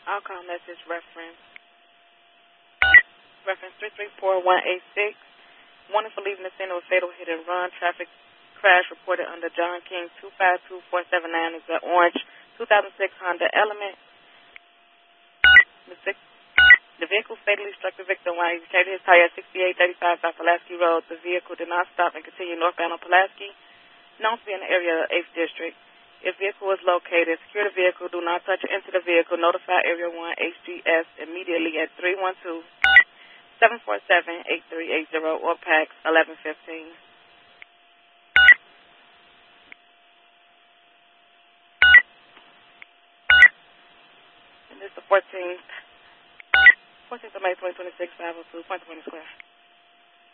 Outcome message reference 334186. Warning for leaving the scene of a fatal hit and run. Traffic crash reported under John King 252479 is an orange 2006 Honda Element. The vehicle fatally struck the victim while he changed his tire at 6835 South Pulaski Road. The vehicle did not stop and continued northbound on Pulaski, known to be in the area of 8th District. If vehicle is located, secure the vehicle. Do not touch or enter the vehicle. Notify Area 1 HGS immediately at 312-747-8380 or PAX 1115. And this is the 14th of May 2026, 502, Point Point Square.